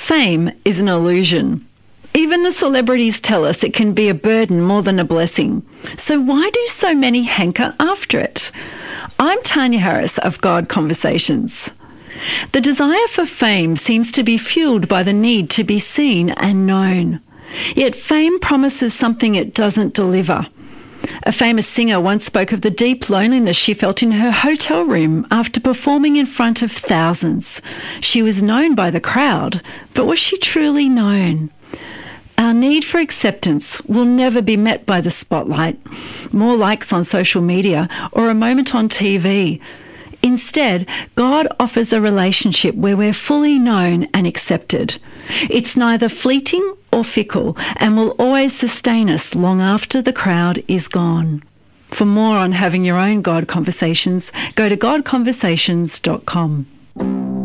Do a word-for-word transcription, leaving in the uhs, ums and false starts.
Fame is an illusion. Even the celebrities tell us it can be a burden more than a blessing. So why do so many hanker after it? I'm Tanya Harris of God Conversations. The desire for fame seems to be fueled by the need to be seen and known. Yet fame promises something it doesn't deliver. A famous singer once spoke of the deep loneliness she felt in her hotel room after performing in front of thousands. She was known by the crowd, but was she truly known? Our need for acceptance will never be met by the spotlight, more likes on social media, or a moment on T V. Instead, God offers a relationship where we're fully known and accepted. It's neither fleeting or fickle and will always sustain us long after the crowd is gone. For more on having your own God Conversations, go to god conversations dot com.